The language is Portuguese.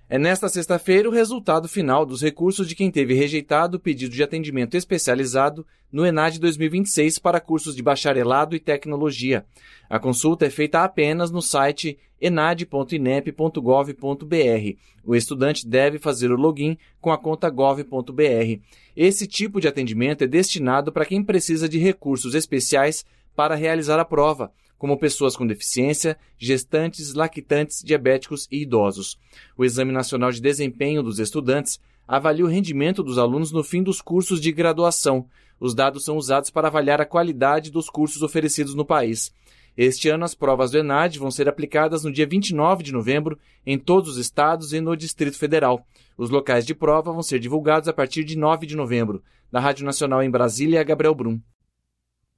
É nesta sexta-feira o resultado final dos recursos de quem teve rejeitado o pedido de atendimento especializado no ENAD 2026 para cursos de bacharelado e tecnologia. A consulta é feita apenas no site enad.inep.gov.br. O estudante deve fazer o login com a conta gov.br. Esse tipo de atendimento é destinado para quem precisa de recursos especiais para realizar a prova, como pessoas com deficiência, gestantes, lactantes, diabéticos e idosos. O Exame Nacional de Desempenho dos Estudantes avalia o rendimento dos alunos no fim dos cursos de graduação. Os dados são usados para avaliar a qualidade dos cursos oferecidos no país. Este ano, as provas do ENAD vão ser aplicadas no dia 29 de novembro em todos os estados e no Distrito Federal. Os locais de prova vão ser divulgados a partir de 9 de novembro. Da Rádio Nacional em Brasília, Gabriel Brum.